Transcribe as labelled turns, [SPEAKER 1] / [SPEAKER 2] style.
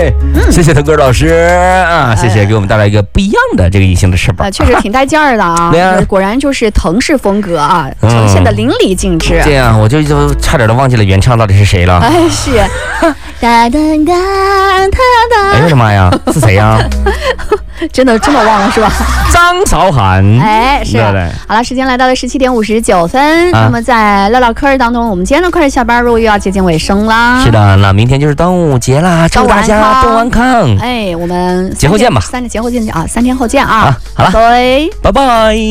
[SPEAKER 1] 哎，谢谢腾格尔老师啊，谢谢给我们带来一个不一样的这个异性的翅膀，
[SPEAKER 2] 确实挺带劲儿的啊！
[SPEAKER 1] 对啊，
[SPEAKER 2] 果然就是腾式风格啊，呈现的淋漓尽致。
[SPEAKER 1] 这样我就差点都忘记了原唱到底是谁了。
[SPEAKER 2] 哎，是，哒哒哒哒哒。
[SPEAKER 1] 哎呦我的妈呀，是谁呀？
[SPEAKER 2] 真的忘了是吧？
[SPEAKER 1] 张韶涵。
[SPEAKER 2] 哎，是。好了，时间来到了17:59。那么在唠唠嗑当中，我们今天的快乐下班路又要接近尾声啦。
[SPEAKER 1] 是的，那明天就是端午节啦，祝大家都安康。
[SPEAKER 2] 哎，我们
[SPEAKER 1] 节后见吧。
[SPEAKER 2] 节后见啊，3天后见啊。
[SPEAKER 1] 好了，
[SPEAKER 2] 拜拜。
[SPEAKER 1] 拜拜。